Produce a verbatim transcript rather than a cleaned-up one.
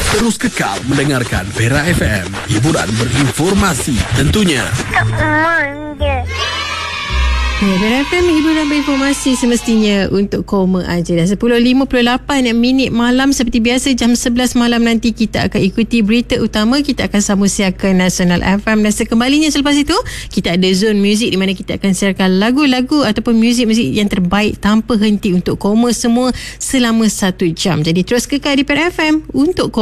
Terus kekal mendengarkan Perak F M. Hiburan berinformasi tentunya. Ya, Perak F M hiburan berinformasi semestinya untuk koma aja. Dah sepuluh lima puluh lapan minit malam. Seperti biasa jam sebelas malam nanti kita akan ikuti berita utama. Kita akan sambung siarkan Nasional F M. Dan sekembalinya selepas itu kita ada zone muzik di mana kita akan siarkan lagu-lagu ataupun muzik-muzik yang terbaik tanpa henti untuk koma semua selama satu jam. Jadi terus kekal di Perak F M untuk koma.